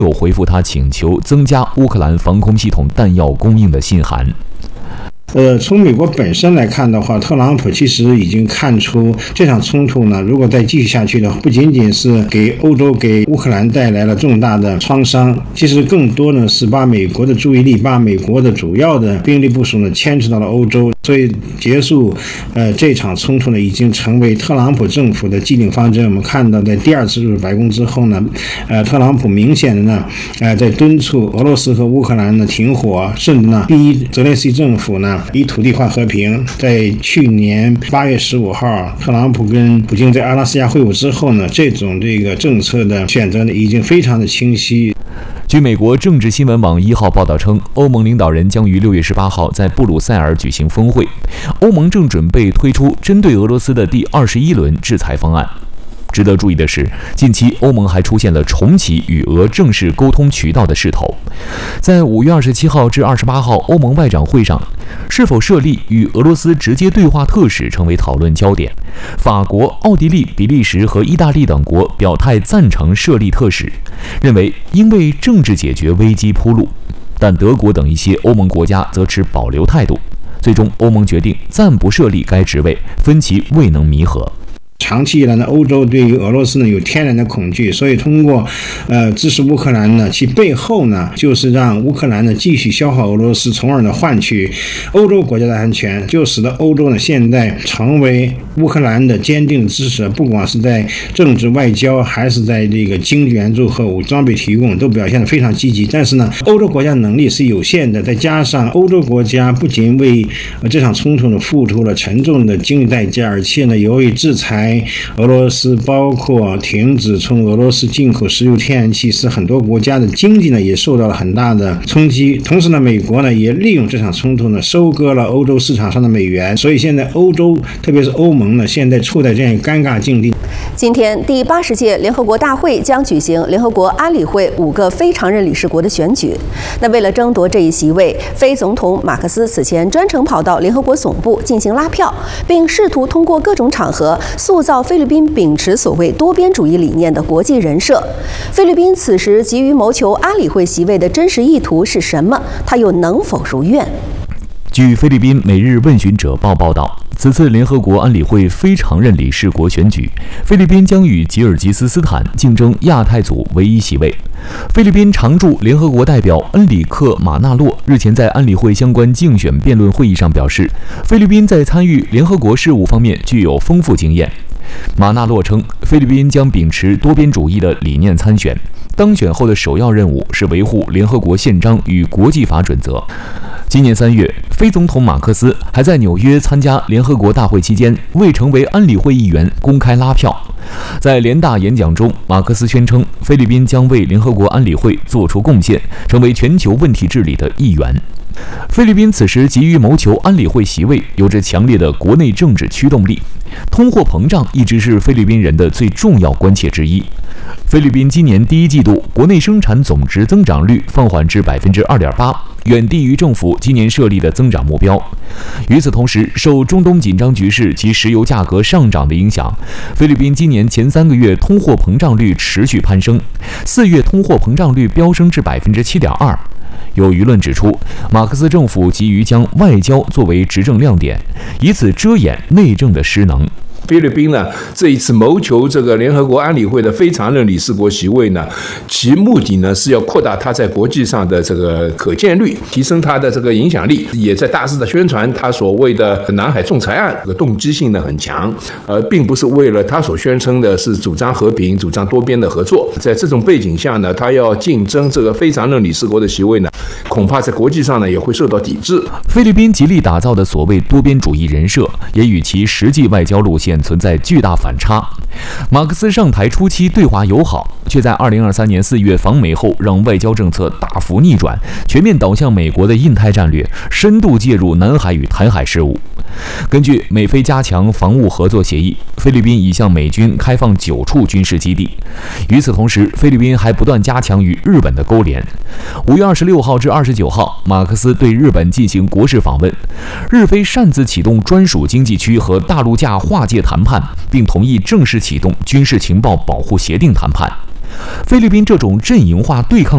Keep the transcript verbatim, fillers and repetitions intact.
有回复他请求增加乌克兰防空系统弹药供应的信函。 呃，从美国本身来看的话，特朗普其实已经看出这场冲突呢，如果再继续下去的话，不仅仅是给欧洲、给乌克兰带来了重大的创伤，其实更多呢是把美国的注意力、把美国的主要的兵力部署呢牵扯到了欧洲。所以结束呃这场冲突呢，已经成为特朗普政府的既定方针。我们看到，在第二次入白宫之后呢，呃，特朗普明显的呢，呃，在敦促俄罗斯和乌克兰呢停火，甚至呢逼泽连斯基政府呢以土地换和平。在去年八月十五号，特朗普跟普京在阿拉斯加会晤之后呢，这种这个政策的选择呢，已经非常的清晰。 据美国政治新闻网一号报道称，欧盟领导人将于六月十八号在布鲁塞尔举行峰会，欧盟正准备推出针对俄罗斯的第二十一轮制裁方案。值得注意的是，近期欧盟还出现了重启与俄正式沟通渠道的势头。在五月二十七号至二十八号欧盟外长会上，是否设立与俄罗斯直接对话特使成为讨论焦点。法国、奥地利、比利时和意大利等国表态赞成设立特使，认为应为政治解决危机铺路。但德国等一些欧盟国家则持保留态度。最终，欧盟决定暂不设立该职位，分歧未能弥合。 长期以来呢，欧洲对于俄罗斯呢有天然的恐惧，所以通过呃支持乌克兰呢，其背后呢就是让乌克兰呢继续消耗俄罗斯，从而呢换取欧洲国家的安全，就使得欧洲呢现在成为乌克兰的坚定的支持，不管是在政治外交还是在这个经济援助和武装备提供，都表现得非常积极。但是呢，欧洲国家能力是有限的，再加上欧洲国家不仅为这场冲突呢付出了沉重的经济代价，而且呢由于制裁俄罗斯，包括停止从俄罗斯进口石油天然气，使很多国家的经济呢也受到了很大的冲击。同时呢，美国呢也利用这场冲突呢收割了欧洲市场上的美元，所以现在欧洲特别是欧盟呢现在处在这样一个尴尬境地。 今天第八十届联合国大会将举行联合国安理会五个非常任理事国的选举。那为了争夺这一席位，非总统马克思此前专程跑到联合国总部进行拉票，并试图通过各种场合塑造菲律宾秉持所谓多边主义理念的国际人设。菲律宾此时急于谋求安理会席位的真实意图是什么？他又能否如愿？ 据菲律宾《每日问询者报》报道，此次联合国安理会非常任理事国选举，菲律宾将与吉尔吉斯斯坦竞争亚太组唯一席位。菲律宾常驻联合国代表恩里克·马纳洛日前在安理会相关竞选辩论会议上表示，菲律宾在参与联合国事务方面具有丰富经验。马纳洛称，菲律宾将秉持多边主义的理念参选，当选后的首要任务是维护联合国宪章与国际法准则。今年三月，非总统马克思还在纽约参加联合国大会期间，未成为安理会议员公开拉票。在联大演讲中，马克思宣称，菲律宾将为联合国安理会做出贡献，成为全球问题治理的一员。菲律宾此时急于谋求安理会席位，有着强烈的国内政治驱动力。通货膨胀一直是菲律宾人的最重要关切之一。菲律宾今年第一季度国内生产总值增长率放缓至百分之二点八，远低于政府今年设立的增长目标。与此同时，受中东紧张局势及石油价格上涨的影响，菲律宾今年前三个月通货膨胀率持续攀升，四月通货膨胀率飙升至百分之七点二。有舆论指出，马克思政府急于将外交作为执政亮点，以此遮掩内政的失能。 菲律宾呢，这一次谋求这个联合国安理会的非常任理事国席位呢，其目的呢是要扩大它在国际上的这个可见率，提升它的这个影响力，也在大肆的宣传它所谓的南海仲裁案，这个动机性呢很强，而并不是为了它所宣称的是主张和平、主张多边的合作。在这种背景下呢，它要竞争这个非常任理事国的席位呢，恐怕在国际上呢也会受到抵制。 菲律宾极力打造的所谓多边主义人设，也与其实际外交路线存在巨大反差。马克思上台初期对华友好，却在二零二三年四月访美后，让外交政策大幅逆转，全面倒向美国的印太战略，深度介入南海与台海事务。根据美菲加强防务合作协议，菲律宾已向美军开放九处军事基地。与此同时，菲律宾还不断加强与日本的勾连。五月二十六号至二十九号，马克思对日本进行国事访问，日菲擅自启动专属经济区和大陆架划界谈判，并同意正式启动军事情报保护协定谈判。菲律宾这种阵营化对抗